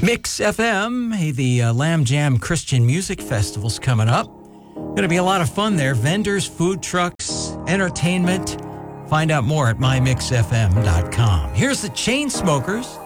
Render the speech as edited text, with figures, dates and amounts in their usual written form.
Mix FM, hey, the Lamb Jam Christian Music Festival's coming up. Going to be a lot of fun there. Vendors, food trucks, entertainment. Find out more at mymixfm.com. Here's the Chainsmokers.